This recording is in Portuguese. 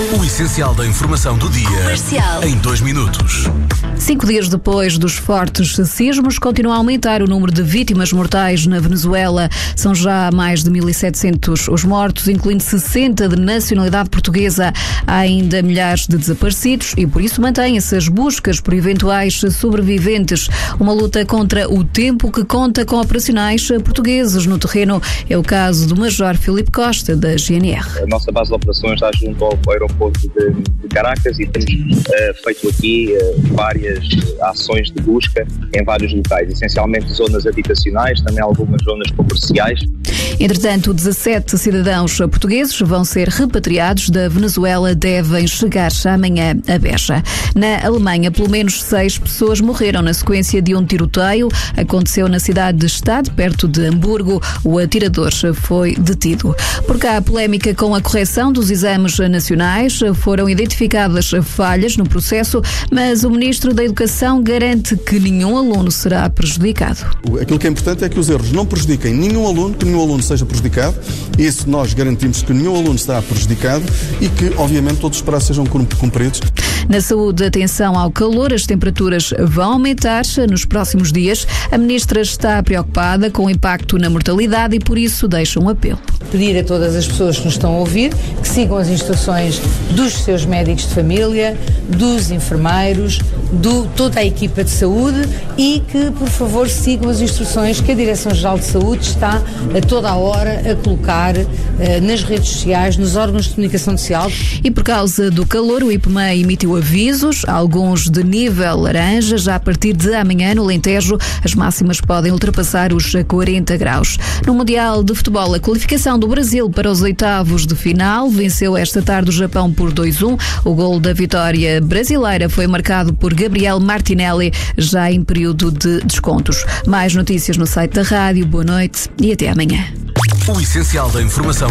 O essencial da informação do dia em 2 minutos. 5 dias depois dos fortes sismos, continua a aumentar o número de vítimas mortais na Venezuela. São já mais de 1.700 os mortos, incluindo 60 de nacionalidade portuguesa. Há ainda milhares de desaparecidos e por isso mantêm-se as buscas por eventuais sobreviventes. Uma luta contra o tempo que conta com operacionais portugueses no terreno. É o caso do Major Filipe Costa, da GNR. A nossa base de operações está junto ao aeroporto de Caracas e temos feito aqui várias ações de busca em vários locais, essencialmente zonas habitacionais, também algumas zonas comerciais. Entretanto, 17 cidadãos portugueses vão ser repatriados da Venezuela, devem chegar amanhã a Beja. Na Alemanha, pelo menos 6 pessoas morreram na sequência de um tiroteio. Aconteceu na cidade de Stade, perto de Hamburgo. O atirador foi detido. Por cá, a polémica com a correção dos exames nacionais. Foram identificadas falhas no processo, mas o Ministro da Educação garante que nenhum aluno será prejudicado. Aquilo que é importante é que os erros não prejudiquem nenhum aluno, que nenhum aluno seja prejudicado. Isso nós garantimos que nenhum aluno será prejudicado e que, obviamente, todos os prazos sejam cumpridos. Na saúde, atenção ao calor, as temperaturas vão aumentar nos próximos dias. A Ministra está preocupada com o impacto na mortalidade e, por isso, deixa um apelo. Pedir a todas as pessoas que nos estão a ouvir que sigam as instruções dos seus médicos de família, dos enfermeiros, toda a equipa de saúde e que, por favor, sigam as instruções que a Direção-Geral de Saúde está a toda a hora a colocar nas redes sociais, nos órgãos de comunicação social. E por causa do calor, o IPMEI emitiu avisos, alguns de nível laranja. Já a partir de amanhã, no Alentejo, as máximas podem ultrapassar os 40 graus. No Mundial de Futebol, a qualificação do Brasil para os oitavos de final venceu esta tarde o Japão por 2-1. O gol da vitória brasileira foi marcado por Gabriel Martinelli, já em período de descontos. Mais notícias no site da rádio. Boa noite e até amanhã. O essencial da informação